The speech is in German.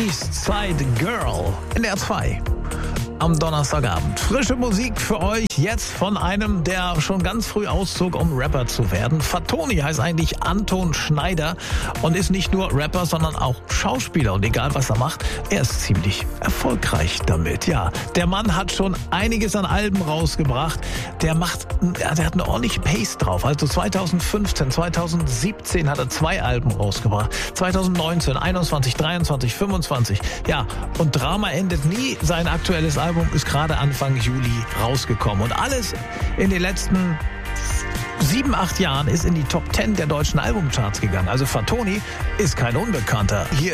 East Side Girl in der 2. Am Donnerstagabend. Frische Musik für euch jetzt von einem, der schon ganz früh auszog, um Rapper zu werden. Fatoni heißt eigentlich Anton Schneider und ist nicht nur Rapper, sondern auch Schauspieler. Und egal, was er macht, er ist ziemlich erfolgreich damit. Ja, der Mann hat schon einiges an Alben rausgebracht. Der hat eine ordentliche Pace drauf. Also 2015, 2017 hat er 2 Alben rausgebracht. 2019, 21, 23, 25. Ja, und Drama endet nie. Sein aktuelles Album ist gerade Anfang Juli rausgekommen. Und alles in den letzten 7, 8 Jahren ist in die Top 10 der deutschen Albumcharts gegangen. Also Fatoni ist kein Unbekannter. Hier